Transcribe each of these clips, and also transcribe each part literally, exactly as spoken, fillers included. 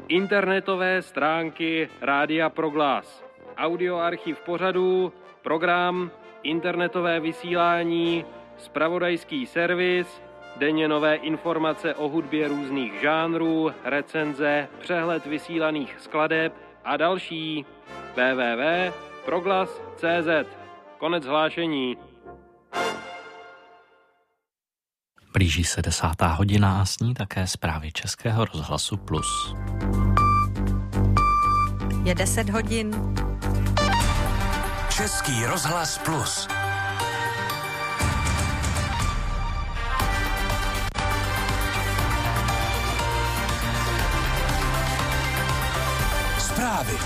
Internetové stránky Rádia Proglas. Audioarchiv pořadů, program, internetové vysílání, zpravodajský servis, denně nové informace o hudbě různých žánrů, recenze, přehled vysílaných skladeb a další. w w w tečka proglas tečka c z. Konec hlášení. Blíží se desátá hodina a s ní také zprávy Českého rozhlasu Plus. Je deset hodin. Český rozhlas Plus. Zprávy.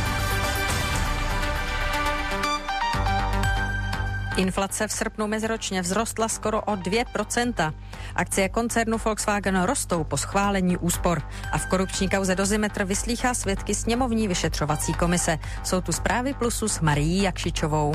Inflace v srpnu meziročně vzrostla skoro o dvě procenta. Akcie koncernu Volkswagen rostou po schválení úspor. A v korupční kauze Dozimetr vyslýchá svědky sněmovní vyšetřovací komise. Jsou tu zprávy Plusu s Marií Jakšičovou.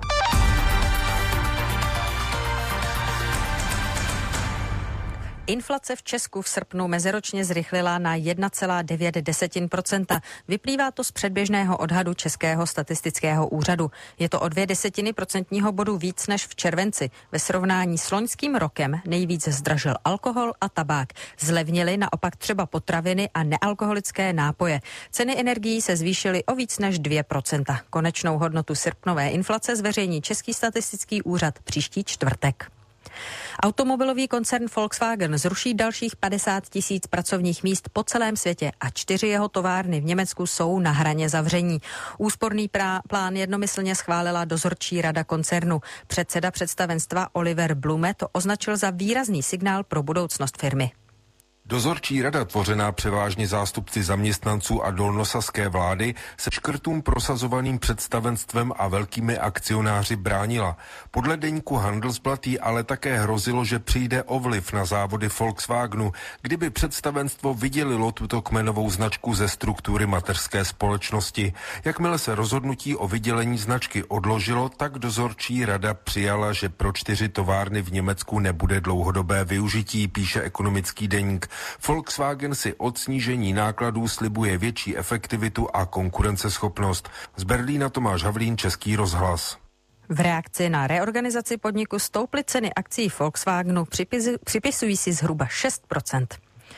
Inflace v Česku v srpnu meziročně zrychlila na jedna celá devět procenta. Vyplývá to z předběžného odhadu Českého statistického úřadu. Je to o dvě desetiny procentního bodu víc než v červenci. Ve srovnání s loňským rokem nejvíc zdražil alkohol a tabák. Zlevnily naopak třeba potraviny a nealkoholické nápoje. Ceny energií se zvýšily o víc než dvě procenta. Konečnou hodnotu srpnové inflace zveřejní Český statistický úřad příští čtvrtek. Automobilový koncern Volkswagen zruší dalších padesát tisíc pracovních míst po celém světě a čtyři jeho továrny v Německu jsou na hraně zavření. Úsporný prá- plán jednomyslně schválila dozorčí rada koncernu. Předseda představenstva Oliver Blume to označil za výrazný signál pro budoucnost firmy. Dozorčí rada, tvořená převážně zástupci zaměstnanců a dolnosaské vlády, se škrtům prosazovaným představenstvem a velkými akcionáři bránila. Podle deníku Handelsblatt jí ale také hrozilo, že přijde o vliv na závody Volkswagenu, kdyby představenstvo vydělilo tuto kmenovou značku ze struktury mateřské společnosti. Jakmile se rozhodnutí o vydělení značky odložilo, tak dozorčí rada přijala, že pro čtyři továrny v Německu nebude dlouhodobé využití, píše ekonomický deník. Volkswagen si od snížení nákladů slibuje větší efektivitu a konkurenceschopnost. Z Berlína Tomáš Havlín, Český rozhlas. V reakci na reorganizaci podniku stouply ceny akcií Volkswagenu, připisují, připisují si zhruba šest procent.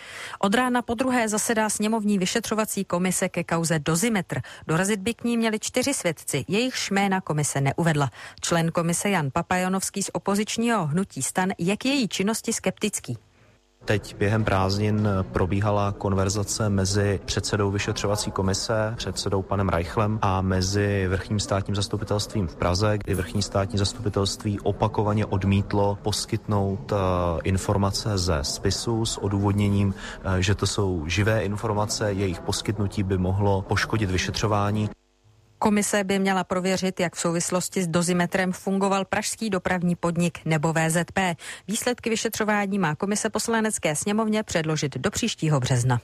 Od rána podruhé zasedá sněmovní vyšetřovací komise ke kauze Dozimetr. Dorazit by k ní měli čtyři svědci, jejichž jména komise neuvedla. Člen komise Jan Papajonovský z opozičního hnutí STAN je k její činnosti skeptický. Teď během prázdnin probíhala konverzace mezi předsedou vyšetřovací komise, předsedou panem Reichlem a mezi vrchním státním zastupitelstvím v Praze, kdy vrchní státní zastupitelství opakovaně odmítlo poskytnout uh, informace ze spisu s odůvodněním, uh, že to jsou živé informace, jejich poskytnutí by mohlo poškodit vyšetřování. Komise by měla prověřit, jak v souvislosti s Dozimetrem fungoval pražský dopravní podnik nebo V Z P. Výsledky vyšetřování má komise poslanecké sněmovně předložit do příštího března.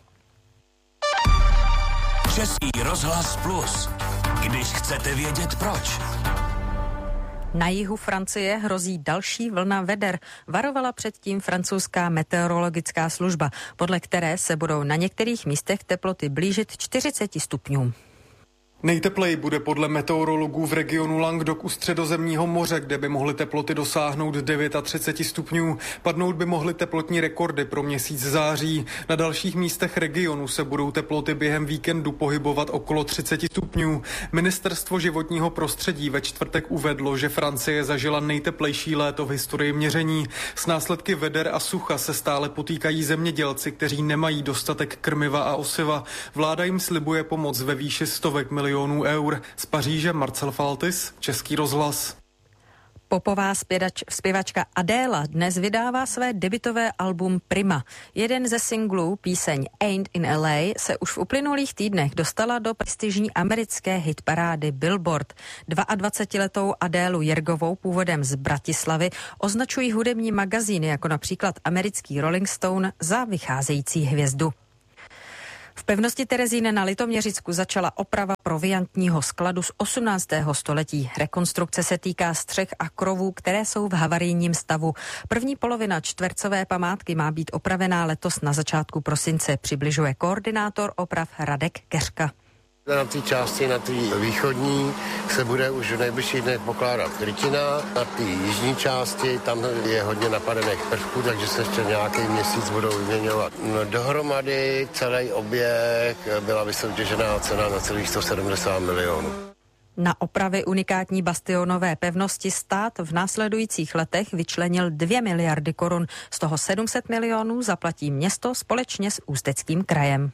Český rozhlas Plus. Když chcete vědět proč. Na jihu Francie hrozí další vlna veder. Varovala předtím francouzská meteorologická služba, podle které se budou na některých místech teploty blížit čtyřiceti stupňům. Nejtepleji bude podle meteorologů v regionu Languedoc u Středozemního moře, kde by mohly teploty dosáhnout třicet devět stupňů. Padnout by mohly teplotní rekordy pro měsíc září. Na dalších místech regionu se budou teploty během víkendu pohybovat okolo třicet stupňů. Ministerstvo životního prostředí ve čtvrtek uvedlo, že Francie zažila nejteplejší léto v historii měření. S následky veder a sucha se stále potýkají zemědělci, kteří nemají dostatek krmiva a osiva. Vláda jim slibuje pomoc ve výši stovek milionů eur. Z Paříže Marcel Faltis, Český rozhlas. Popová zpěvač, zpěvačka Adéla dnes vydává své debutové album Prima. Jeden ze singlů, píseň Ain't in L A, se už v uplynulých týdnech dostala do prestižní americké hitparády Billboard. dvacetiletou Adélu Jergovou, původem z Bratislavy, označují hudební magazíny jako například americký Rolling Stone za vycházející hvězdu. V pevnosti Terezín na Litoměřicku začala oprava proviantního skladu z osmnáctého století. Rekonstrukce se týká střech a krovů, které jsou v havarijním stavu. První polovina čtvercové památky má být opravená letos na začátku prosince, přibližuje koordinátor oprav Radek Keřka. Na té části, na té východní, se bude už v nejbližších dnech pokládat krytina. Na té jižní části, tam je hodně napadených prvků, takže se ještě nějaký měsíc budou vyměňovat. No, dohromady celý objekt byla vysoutěžená cena na celých sto sedmdesát milionů. Na opravy unikátní bastionové pevnosti stát v následujících letech vyčlenil dvě miliardy korun. Z toho sedm set milionů zaplatí město společně s Ústeckým krajem.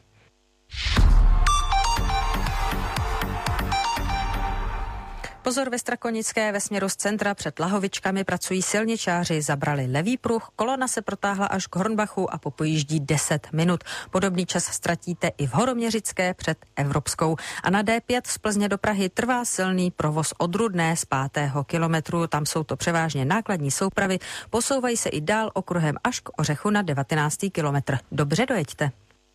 Pozor, ve Strakonické ve směru z centra před Lahovičkami pracují silničáři, zabrali levý pruh, kolona se protáhla až k Hornbachu a popojíždí deset minut. Podobný čas ztratíte i v Horoměřické před Evropskou. A na D pět z Plzně do Prahy trvá silný provoz od Rudné z pátého kilometru. Tam jsou to převážně nákladní soupravy, posouvají se i dál okruhem až k Ořechu na devatenáctý kilometr. Dobře dojeďte.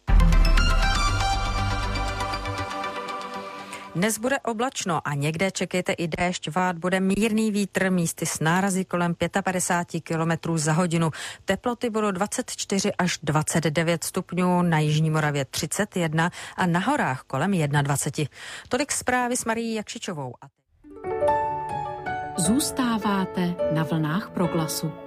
Dnes bude oblačno a někde čekejte i déšť, vát, bude mírný vítr, místy s nárazy kolem padesát pět kilometrů za hodinu. Teploty budou dvacet čtyři až dvacet devět stupňů, na jižní Moravě třicet jedna a na horách kolem dvacet jedna. Tolik zprávy s Marií Jakšičovou. Zůstáváte na vlnách Proglasu.